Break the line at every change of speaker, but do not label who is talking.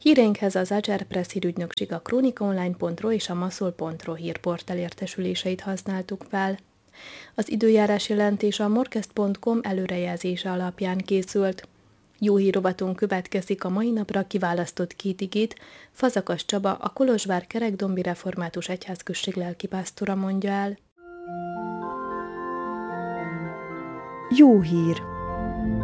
Híreinkhez az Agerpress hírügynökség, a kronikaonline.ro és a maszol.ro hírportál értesüléseit használtuk fel. Az időjárás jelentés a morkest.com előrejelzése alapján készült. Jó hírrovatunk következik a mai napra kiválasztott két igét. Fazakas Csaba, a Kolozsvár Kerekdombi Református Egyházközség lelkipásztora mondja el.
Jó hír!